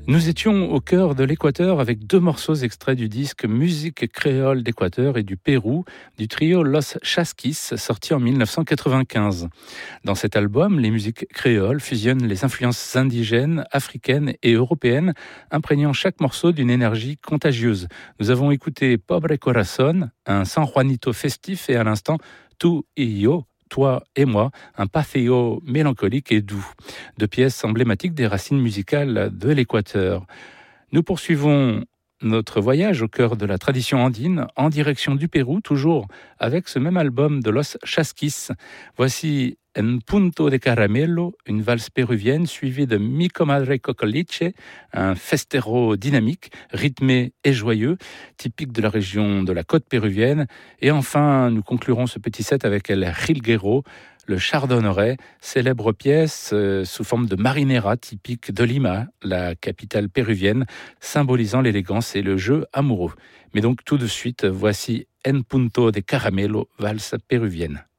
Nous étions au cœur de l'Équateur avec deux morceaux extraits du disque Musique créole d'Équateur et du Pérou du trio Los Chasquis sorti en 1995. Dans cet album, les musiques créoles fusionnent les influences indigènes, africaines et européennes, imprégnant chaque morceau d'une énergie contagieuse. Nous avons écouté Pobre Corazón, un San Juanito festif et à l'instant Tu y Yo, Toi et moi, un pathéo mélancolique et doux. Deux pièces emblématiques des racines musicales de l'Équateur. Nous poursuivons notre voyage au cœur de la tradition andine en direction du Pérou, toujours avec ce même album de Los Chasquis. Voici Un Punto de Caramelo, une valse péruvienne suivie de Mi Comadre Cocoliche, un festero dynamique, rythmé et joyeux, typique de la région de la côte péruvienne. Et enfin, nous conclurons ce petit set avec El Jilguero, le chardonneret, célèbre pièce sous forme de marinera typique de Lima, la capitale péruvienne, symbolisant l'élégance et le jeu amoureux. Mais donc tout de suite, voici En Punto de Caramelo, valse péruvienne.